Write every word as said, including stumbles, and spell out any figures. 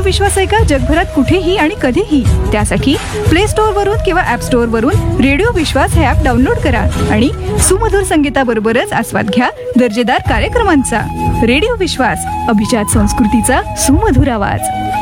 Radio विश्वास ऐका जगभरात कुठेही आणि कधीही. त्यासाठी प्ले स्टोअर वरून किंवा ऍप स्टोअर वरून रेडिओ विश्वास हे ऍप डाउनलोड करा आणि सुमधुर संगीताबरोबरच आस्वाद घ्या दर्जेदार कार्यक्रमांचा. रेडिओ विश्वास, अभिजात संस्कृतीचा सुमधुर आवाज.